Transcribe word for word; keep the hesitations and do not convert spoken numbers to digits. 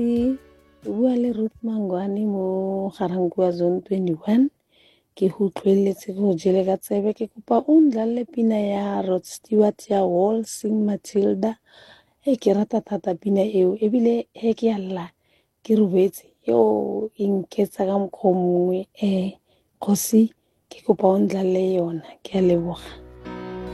Ke bua le Ruth Mangwane mo Garankuwa Zone twenty-one. Ke go tlweletse go jele ka tsebe ke kopa o ndlalle pina ya Rod Stewart ya Wall Sing Matilda. E ke rata thata pina eo ebile he ke alla ke robetse yo inketsa ka mokgwa mongwe eh Khosi ke kopa o ndlalle yona ke a leboga.